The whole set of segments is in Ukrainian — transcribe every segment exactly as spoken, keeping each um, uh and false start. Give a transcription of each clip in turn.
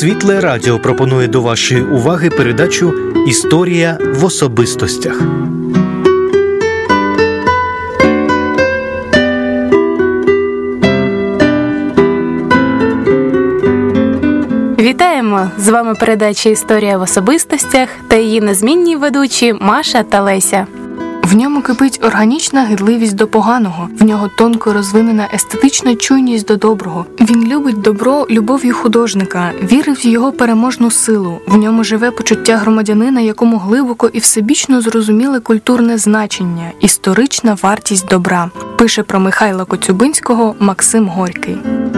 Світле Радіо пропонує до вашої уваги передачу «Історія в особистостях». Вітаємо! З вами передача «Історія в особистостях» та її незмінні ведучі Маша та Леся. В ньому кипить органічна гидливість до поганого, в нього тонко розвинена естетична чуйність до доброго. Він любить добро любов'ю художника, вірить в його переможну силу. В ньому живе почуття громадянина, якому глибоко і всебічно зрозуміле культурне значення, історична вартість добра. Пише про Михайла Коцюбинського Максим Горький.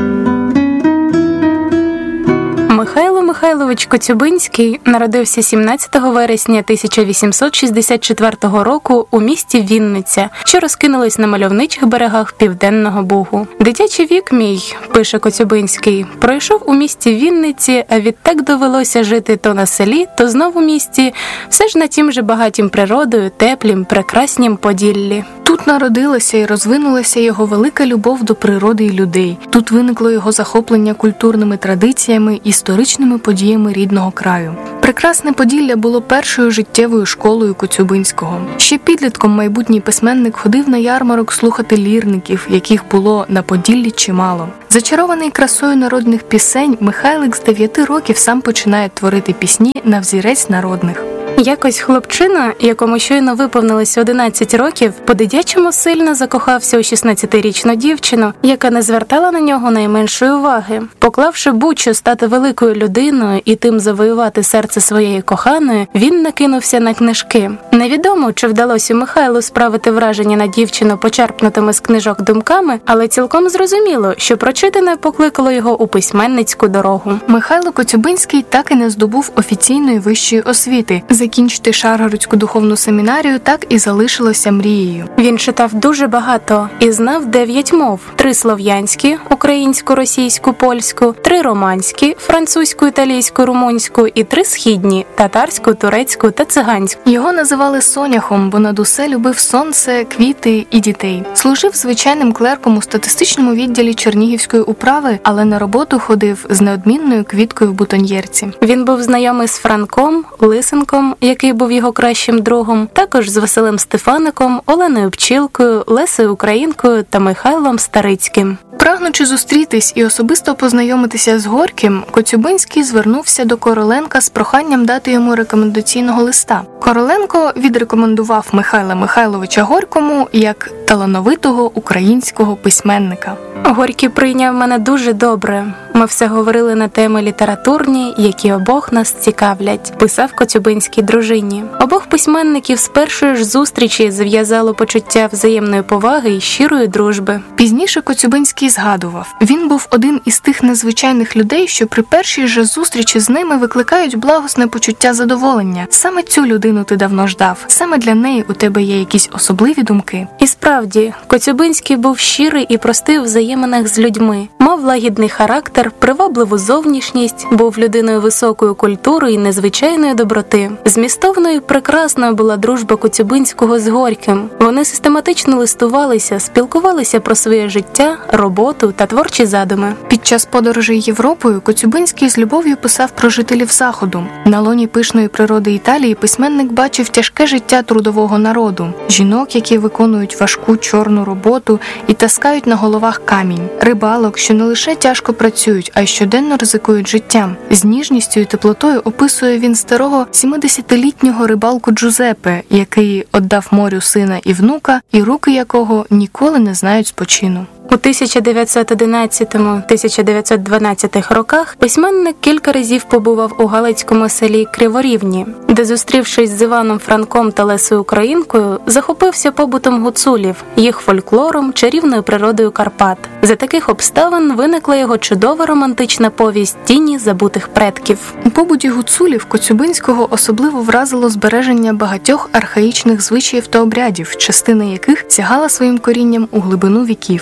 Михайло Михайлович Коцюбинський народився сімнадцятого вересня тисяча вісімсот шістдесят четвертого року у місті Вінниця, що розкинулось на мальовничих берегах Південного Бугу. Дитячий вік мій, пише Коцюбинський, пройшов у місті Вінниці, а відтак довелося жити то на селі, то знову у місті, все ж на тім же багатім природою, теплім, прекраснім Поділлі. Тут народилася і розвинулася його велика любов до природи і людей. Тут виникло його захоплення культурними традиціями, історичними подіями рідного краю. Прекрасне Поділля було першою життєвою школою Коцюбинського. Ще підлітком майбутній письменник ходив на ярмарок слухати лірників, яких було на Поділлі чимало. Зачарований красою народних пісень, Михайлик з дев'яти років сам починає творити пісні на взірець народних. Якось хлопчина, якому щойно виповнилось одинадцять років, по-дитячому сильно закохався у шістнадцятирічну дівчину, яка не звертала на нього найменшої уваги. Поклавши будь-що стати великою людиною і тим завоювати серце своєї коханої, він накинувся на книжки. Невідомо, чи вдалося Михайлу справити враження на дівчину почерпнутими з книжок думками, але цілком зрозуміло, що прочитане покликало його у письменницьку дорогу. Михайло Коцюбинський так і не здобув офіційної вищої освіти. Закінчити Шаргородську духовну семінарію так і залишилося мрією. Він читав дуже багато і знав дев'ять мов: три слов'янські – українську, російську, польську, три романські – французьку, італійську, румунську і три східні – татарську, турецьку та циганську. Його називали Соняхом, бо над усе любив сонце, квіти і дітей. Служив звичайним клерком у статистичному відділі Чернігівської управи, але на роботу ходив з неодмінною квіткою в бутоньєрці. Він був знайомий з Франком, Лисенком, який був його кращим другом, також з Василем Стефаником, Оленою Пчілкою, Лесею Українкою та Михайлом Старицьким. Прагнучи зустрітись і особисто познайомитися з Горьким, Коцюбинський звернувся до Короленка з проханням дати йому рекомендаційного листа. Короленко відрекомендував Михайла Михайловича Горькому як талановитого українського письменника. Горький прийняв мене дуже добре. Ми все говорили на теми літературні, які обох нас цікавлять, писав Коцюбинський дружині. Обох письменників з першої ж зустрічі зав'язало почуття взаємної поваги і щирої дружби. Пізніше Коцюбинський згадував: він був один із тих незвичайних людей, що при першій же зустрічі з ними викликають благосне почуття задоволення. Саме цю людину ти давно ждав, саме для неї у тебе є якісь особливі думки. І справді, Коцюбинський був щирий і простий у взаєминах з людьми, мав лагідний характер, привабливу зовнішність, був людиною високої культури і незвичайної доброти. Змістовною і прекрасною була дружба Коцюбинського з Горьким. Вони систематично листувалися, спілкувалися про своє життя, роботу та творчі задуми. Під час подорожей Європою Коцюбинський з любов'ю писав про жителів Заходу. На лоні пишної природи Італії письменник бачив тяжке життя трудового народу, жінок, які виконують важку чорну роботу і таскають на головах камінь, рибалок, що не лише тяжко працюють, а й щоденно ризикують життям. З ніжністю і теплотою описує він старого сімдесятилітнього рибалку Джузеппе, який віддав морю сина і внука, і руки якого ніколи не знають спочину. У тисяча дев'ятсот одинадцятому - тисяча дев'ятсот дванадцятих роках письменник кілька разів побував у галицькому селі Криворівні, де, зустрівшись з Іваном Франком та Лесею Українкою, захопився побутом гуцулів, їх фольклором, чарівною природою Карпат. За таких обставин виникла його чудова романтична повість «Тіні забутих предків». У побуті гуцулів Коцюбинського особливо вразило збереження багатьох архаїчних звичаїв та обрядів, частина яких сягала своїм корінням у глибину віків.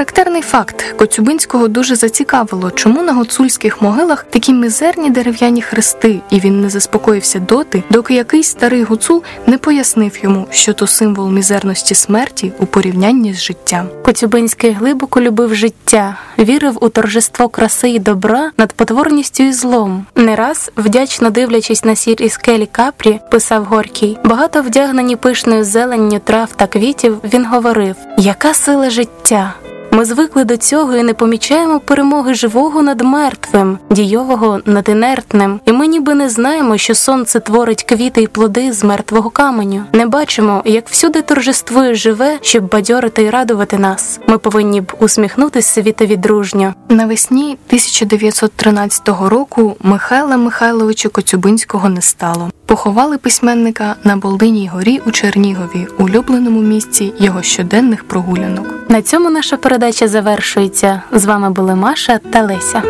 Характерний факт. Коцюбинського дуже зацікавило, чому на гуцульських могилах такі мізерні дерев'яні хрести, і він не заспокоївся доти, доки якийсь старий гуцул не пояснив йому, що то символ мізерності смерті у порівнянні з життям. Коцюбинський глибоко любив життя, вірив у торжество краси і добра над потворністю і злом. Не раз, вдячно дивлячись на сірі скелі Капрі, писав Горький, багато вдягнені пишною зеленню трав та квітів, він говорив: «Яка сила життя!» Ми звикли до цього і не помічаємо перемоги живого над мертвим, дійового над інертним. І ми ніби не знаємо, що сонце творить квіти й плоди з мертвого каменю. Не бачимо, як всюди торжествує живе, щоб бадьорити й радувати нас. Ми повинні б усміхнутись світові дружньо. Навесні тисяча дев'ятсот тринадцятого року Михайла Михайловича Коцюбинського не стало. Поховали письменника на Болдиній горі у Чернігові, улюбленому місці його щоденних прогулянок. На цьому наша передача завершується. З вами були Маша та Леся.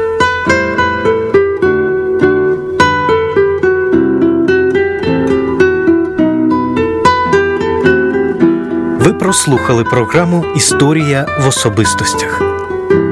Ви прослухали програму «Історія в особистостях».